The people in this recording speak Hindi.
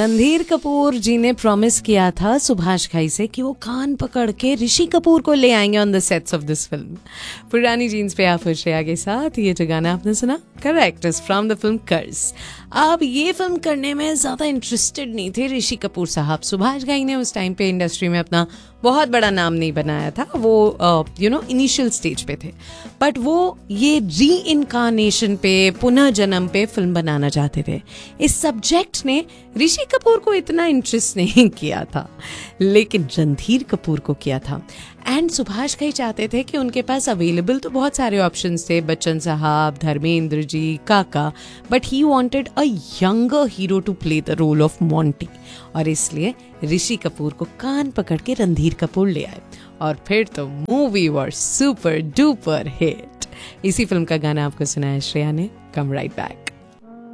रणधीर कपूर जी ने प्रॉमिस किया था सुभाष घई से कि वो कान पकड़ के ऋषि कपूर को ले आएंगे on the sets of this film. पुरानी जीन्स पे आप श्रेया के साथ ये जो गाना आपने सुना, correct, is from the film कर्ज। अब ये फिल्म करने में ज्यादा इंटरेस्टेड नहीं थे ऋषि कपूर साहब। सुभाष घई ने उस टाइम पे इंडस्ट्री में अपना बहुत बड़ा नाम नहीं बनाया था, वो इनिशियल स्टेज पे थे, बट वो ये री इनकारनेशन पे, पुनः जन्म पे फिल्म बनाना चाहते थे। इस सब्जेक्ट ने ऋषि कपूर को इतना इंटरेस्ट नहीं किया था, लेकिन रणधीर कपूर को किया था। एंड सुभाष घई चाहते थे कि उनके पास अवेलेबल तो बहुत सारे ऑप्शंस थे, बच्चन साहब, धर्मेंद्र जी, काका, but he wanted a younger hero to play the role of Monty, और इसलिए ऋषि कपूर को कान पकड़ के रणधीर कपूर ले आए, और फिर तो movie was super duper hit. इसी फिल्म का गाना आपको सुनाया श्रेया ने। कम राइट बैक।